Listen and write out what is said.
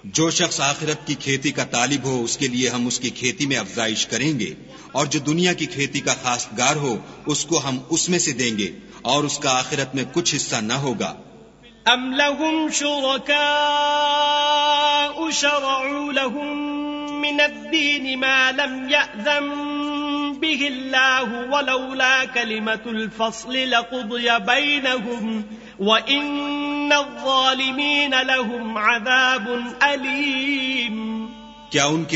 जो शख्स आखिरत की खेती का तालिब हो उसके लिए हम उसकी खेती में अफजाइश करेंगे, और जो दुनिया की खेती का खासगार हो उसको हम उसमें से देंगे और उसका आखिरत में कुछ हिस्सा न होगा। अम लहुम शुरकाउ शरअू लहुम मिनद्दीन मा लम यअज़न बिहिल्लाहु वलौला कलिमतुल फ़स्ल लक़ुदिय बैनहुम व इन्नज़्ज़ालिमीन लहुम अज़ाबुन अलीम। क्या उनके